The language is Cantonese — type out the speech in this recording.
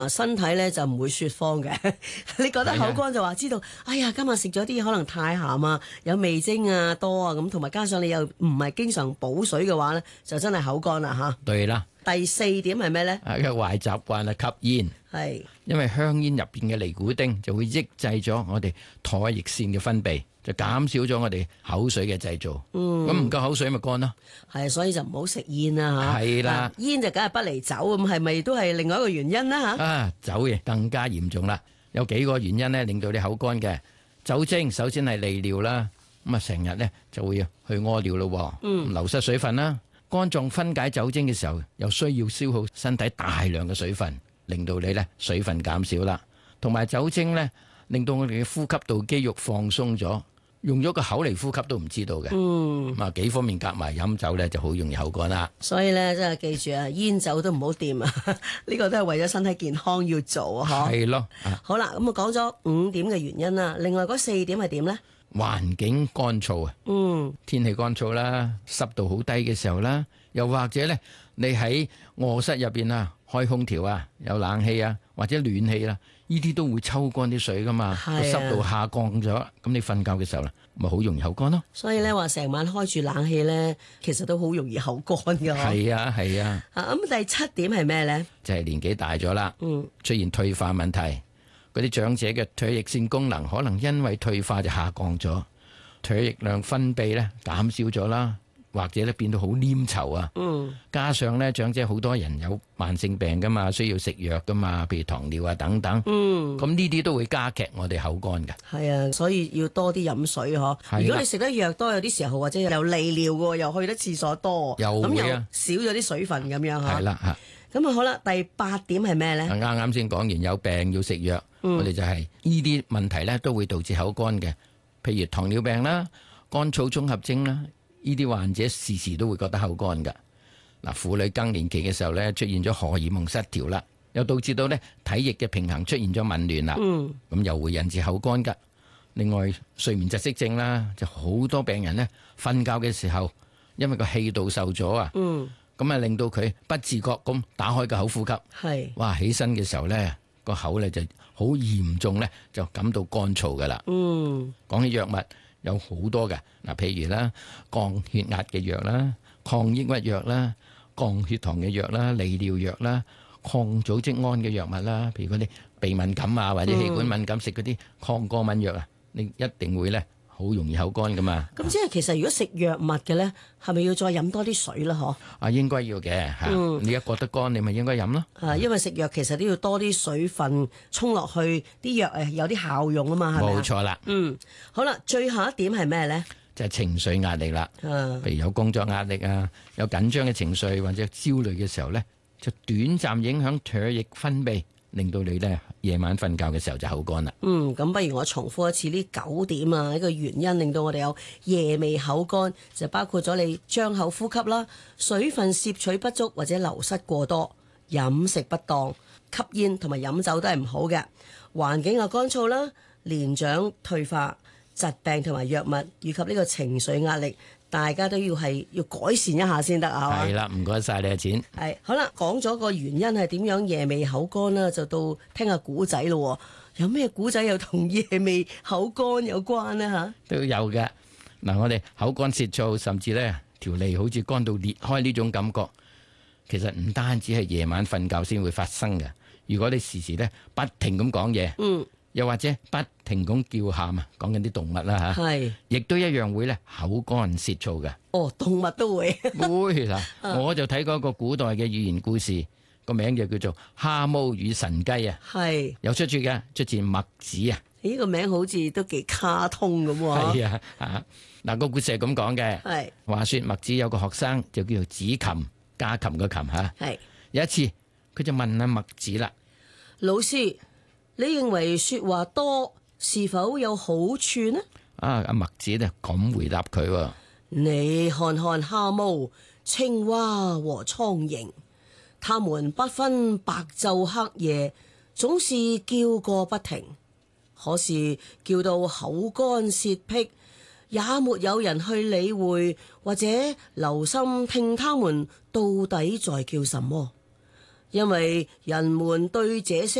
身體咧就唔會說謊嘅。你覺得口乾就話知道，哎呀，今日食咗啲可能太鹹啊，有味精啊多啊咁，同埋加上你又唔係經常補水嘅話咧，就真係口乾啦嚇。 對啦。 第四點係咩咧？ 一個壞習慣係吸煙， 係因為香煙入邊嘅尼古丁就會抑制咗我哋唾液腺嘅分泌，就減少咗我哋口水嘅製造。咁唔夠口水咪乾咯。 係，所以就唔好食煙啦嚇。 係啦， 煙就梗係不離酒咁，係咪都係另外一個原因啦嚇？ 酒嘅更加嚴重啦，有幾個原因咧令到你口乾嘅。酒精首先係利尿啦，咁啊成日咧就會去屙尿咯，流失水分啦。肝臟分解酒精嘅時候，又需要消耗身體大量嘅水分，令到你咧水分減少啦。同埋酒精咧，令到我哋嘅呼吸道肌肉放鬆咗，用咗個口嚟呼吸都唔知道嘅。咁啊幾方面夾埋飲酒咧，就好容易口乾啦。 所以咧，真係記住啊，煙酒都唔好掂啊！呢個都係為咗身體健康要做啊！ 係咯。 好啦，咁啊講咗5點嘅原因啦，另外嗰4點係點咧？ 環境乾燥啊，天氣乾燥啦，濕度好低嘅時候啦，又或者咧，你喺臥室入邊啊，開空調啊，有冷氣啊，或者暖氣啦，呢啲都會抽乾啲水噶嘛，個濕度下降咗，咁你瞓覺嘅時候啦，咪好容易口乾咯。所以咧話成晚開住冷氣咧，其實都好容易口乾噶。 係啊係啊。 咁第7點係咩咧？ 就係年紀大咗啦，出現退化問題。嗰啲長者嘅唾液腺功能可能因為退化就下降咗，唾液量分泌咧減少咗啦，或者咧變到好黏稠啊。加上咧長者好多人有慢性病噶嘛，需要食藥噶嘛，譬如糖尿啊等等。咁呢啲都會加劇我哋口乾㗎。係啊，所以要多啲飲水嗬。如果你食得藥多，有啲時候或者又利尿喎，又去得廁所多，咁又少咗啲水分咁樣嚇。係啦。咁啊好啦，第8點係咩咧？啱啱先講完有病要食藥，我哋就係呢啲問題咧都會導致口乾嘅，譬如糖尿病啦、乾燥綜合症啦，呢啲患者時時都會覺得口乾㗎。嗱，婦女更年期嘅時候咧出現咗荷爾蒙失調啦，又導致到咧體液嘅平衡出現咗紊亂啦，咁又會引致口乾㗎。另外睡眠窒息症啦，就好多病人咧瞓覺嘅時候，因為個氣道受阻啊。咁啊，令到佢不自覺咁打開個口呼吸，哇！起身嘅時候咧，個口咧就好嚴重咧，就感到乾燥噶啦。講起藥物有好多嘅，嗱，譬如啦，降血壓嘅藥啦，抗抑鬱藥啦，降血糖嘅藥啦，利尿藥啦，抗組織胺嘅藥物啦，譬如嗰啲鼻敏感啊或者氣管敏感食嗰啲抗過敏藥啊，你一定會咧。好容易口乾噶嘛？咁即係其實如果食藥物嘅咧，係咪要再飲多啲水啦？嗬？應該要嘅嚇。你一覺得乾，你咪應該飲咯。因為食藥其實都要多啲水分沖落去，啲藥有啲效用啊嘛，係咪？冇錯啦。好啦，最後一點係咩咧？就係情緒壓力啦。譬如有工作壓力啊，有緊張嘅情緒或者焦慮嘅時候咧，就短暫影響唾液分泌。令到你咧夜晚瞓覺嘅時候就口乾啦。咁不如我重複一次呢9點啊，呢個原因令到我哋有夜未口乾，就包括咗你張口呼吸啦、水分攝取不足或者流失過多、飲食不當、吸煙同埋飲酒都係唔好嘅。環境又乾燥啦、年長退化、疾病同埋藥物以及呢個情緒壓力。大家都要改善一下先得啊！係啦，唔該晒你嘅錢。係好啦，講咗個原因係點樣夜未口乾啦，就到聽下古仔咯。有咩古仔又同夜未口乾有關呢？嚇？都有嘅。嗱，我哋口乾舌燥，甚至咧條脷好似乾到裂開呢種感覺，其實唔單止係夜晚瞓覺先會發生嘅。如果你時時咧不停咁講嘢，又或者不停咁叫喊啊，講緊啲動物啦嚇，係，亦都一樣會咧口乾舌燥嘅。哦，動物都會。會嗱，我就睇過一個古代嘅寓言故事，個名就叫做《蝦毛與神雞》啊。係。有出處嘅，出自墨子啊。呢個名好似都幾卡通咁喎。係啊，嗱個故事係咁講嘅。係。話說墨子有個學生就叫做子琴，家禽個琴嚇。係。有一次，佢就問阿墨子啦：老師，你認為說話多是否有好處呢？阿墨子呢咁回答佢：你看看蝦毛、青蛙和蒼蠅，他們不分白晝黑夜，總是叫個不停。可是叫到口乾舌僻，也沒有人去理會或者留心聽他們到底在叫什麼。 因為人們對這些